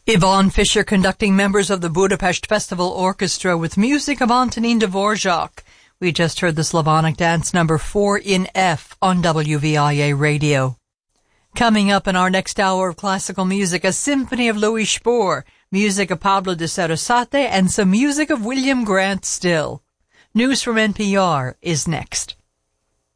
Yvonne Fisher conducting members of the Budapest Festival Orchestra with music of Antonin Dvorak. We just heard the Slavonic dance number 4 in F on WVIA Radio. Coming up in our next hour of classical music, a symphony of Louis Spohr, music of Pablo de Sarasate, and some music of William Grant Still. News from NPR is next.